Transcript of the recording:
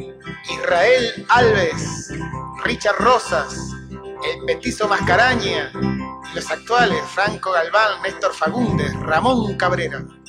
Israel Alves, Richard Rosas, el Petizo Mascaraña y los actuales Franco Galván, Néstor Fagundes, Ramón Cabrera.